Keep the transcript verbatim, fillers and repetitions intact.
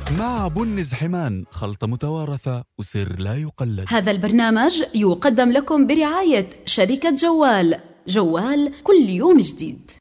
مع بن زحمان، خلطة متوارثة وسر لا يقلد. هذا البرنامج يقدم لكم برعاية شركة جوال. جوال كل يوم جديد.